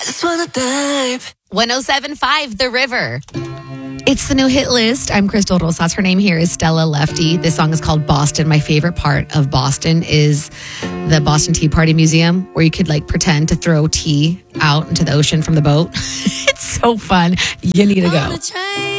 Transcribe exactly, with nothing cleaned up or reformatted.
I just wanna dive. one oh seven point five The River. It's the new hit list. I'm Crystal Rosas. Her name here is Stella Lefty. This song is called Boston. My favorite part of Boston is the Boston Tea Party Museum, where you could like pretend to throw tea out into the ocean from the boat. It's so fun. You need to go.